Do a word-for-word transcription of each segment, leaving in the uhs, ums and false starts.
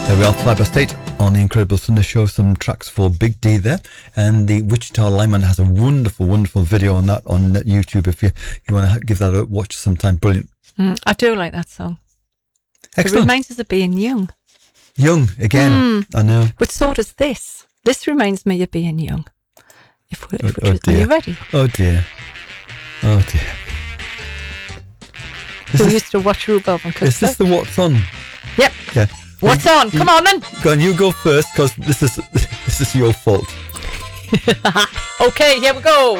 There we are, five past eight on the Incredible Sunday Show. Some tracks for Big D there. And the Wichita Lineman has a wonderful, wonderful video on that on YouTube if you, you want to give that a watch sometime. Brilliant. Mm, I do like that song. Excellent. It reminds us of being young. Young, again. Mm. I know. But so does this. This reminds me of being young. If we're, if oh, we're oh dear. Are you ready? Oh dear. Oh dear. Is we this, used to watch Rhubarb and Custard. Is this the What's On? Yep. Yeah. What's you, on? You, Come on then. Go on, you go first because this is this is your fault. Okay, here we go.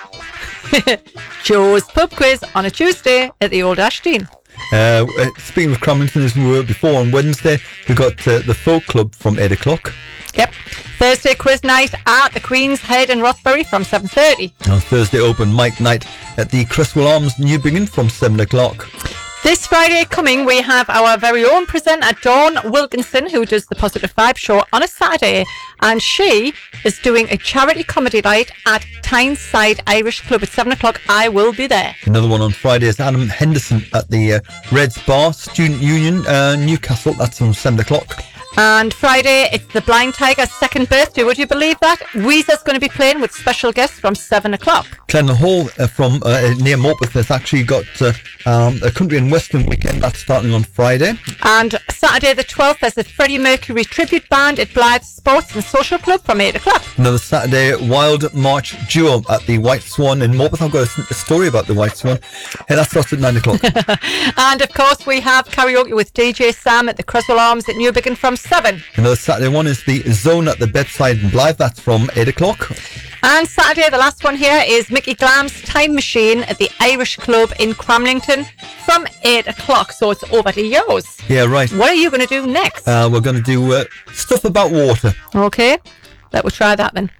Joe's pub quiz on a Tuesday at the Old Ashton. Uh, speaking of Cramlington, as we were before, on Wednesday we got uh, the Folk Club from eight o'clock. Yep. Thursday quiz night at the Queen's Head in Rothbury from seven thirty. On Thursday open mic night at the Cresswell Arms Newbiggin from seven o'clock. This Friday coming, we have our very own presenter, Dawn Wilkinson, who does the Positive Vibe Show on a Saturday, and she is doing a charity comedy night at Tyneside Irish Club at seven o'clock. I will be there. Another one on Friday is Adam Henderson at the uh, Reds Bar, Student Union, uh, Newcastle. That's on seven o'clock. And Friday, it's the Blind Tiger's second birthday. Would you believe that? Weezer's going to be playing with special guests from seven o'clock. Clennon Hall uh, from uh, near Morpeth has actually got uh, um, a country and western weekend. That's starting on Friday. And Saturday the twelfth, there's a Freddie Mercury tribute band at Blythe Sports and Social Club from eight o'clock. Another Saturday, Wild March Duo at the White Swan in Morpeth. I've got a, a story about the White Swan. Hey, that starts at nine o'clock. And of course, we have karaoke with D J Sam at the Cresswell Arms at Newbiggin from seven. Another Saturday one is the Zone at the Bedside in Blythe. That's from eight o'clock. And Saturday, the last one here, is Mickey Glam's Time Machine at the Irish Club in Cramlington from eight o'clock. So it's over to yours. Yeah, right. What are you going to do next? Uh, we're going to do uh, stuff about water. Okay, let us try that then.